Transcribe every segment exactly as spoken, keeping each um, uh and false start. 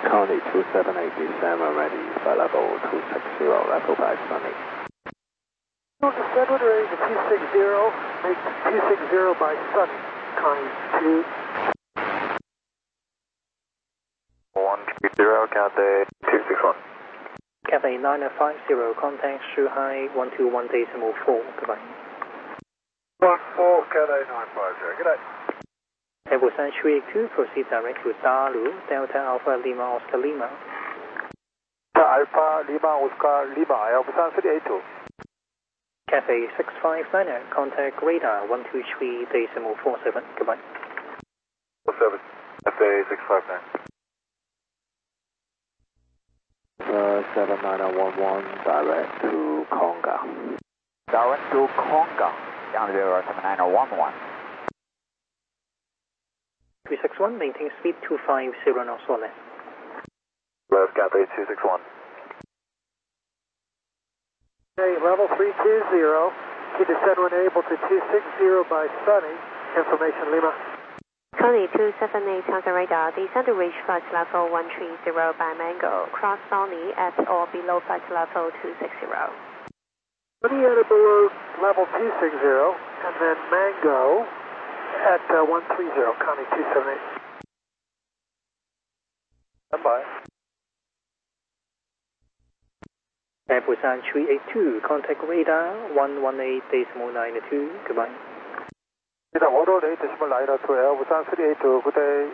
Connie two seven eight December ready for level two six zero, level by Sunny. Descend ready to two six zero, make two six zero by Sunny, Connie two. one two zero, Cathay two six one. Cathay nine five zero, contact Shuhai one two one decimal four, goodbye. one four, Cathay nine five zero, good day. Level San three eight two, proceed direct to Dalu, Delta Alpha Lima Oscar Lima. Alpha Lima Oscar Lima, Alpha three eight two. Cathay six five nine, contact radar one two three decimal four seven, goodbye. four seven, Cathay six five nine. Uh, seven nine one one, direct to Konga. Direct to Konga, down zero seven nine one one. three six one, maintain speed two five zero knots or less. Left, Cathay two six one. Okay, level three two zero, keep descend when able to two six zero by Sunny, information Lima. Connie two seven eight on the radar, descend to reach flight level one three zero by Mango, cross Sunny at or below flight level two six zero. Sunny at or below level two six zero, and then Mango at uh, one three zero, Connie two seven eight. Stand by. Level San three eight two, contact radar one one eight decimal nine two, goodbye. Radar one one eight decimal nine two, Alpha three eight two, good day.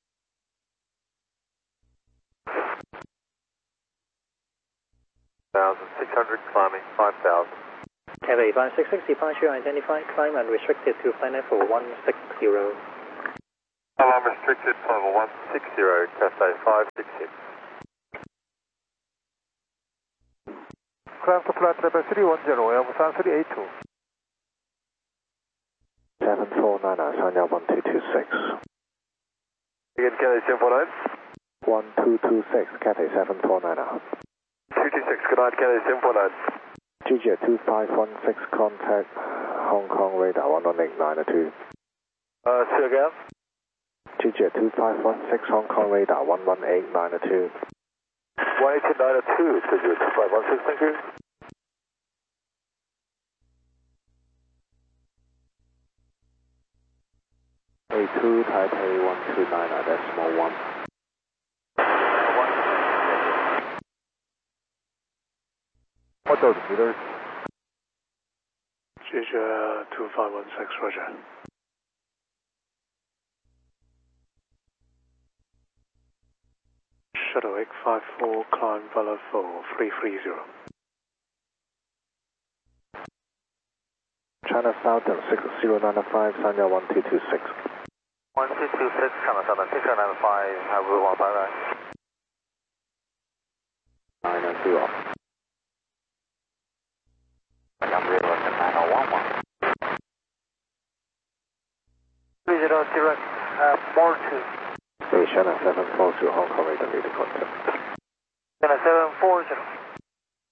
one thousand six hundred, climbing five thousand. Cathay five six six, departure identified, climb unrestricted to flight level one six zero. Alarm restricted, level one six zero, Cathay five six six. Climb to flight level three one zero, Alpha three eight two. seven four nine nine, Sanya one two two six. Again, Cathay seven four nine. one two two six, Cathay seven four nine nine. two two six, good night, Cathay seven four nine. G J two five one six, contact Hong Kong radar one one eight nine two. Uh, say again. G J two five one six, Hong Kong radar one one eight nine two. one eight nine two, two zero two five one six, thank you. A two, Taipei one two nine nine decimal one. What those meters? G J two five one six, roger. Shuttle X five four, climb Vela four three three zero. China Southern six zero nine five, Sanya one two two six. one two two six, China Southern six zero nine five, have route one five nine. nine zero. Down zero seven nine one one. three zero zero, uh, more two. China seven four zero, Hong Kong radar lead contact. China seven four zero.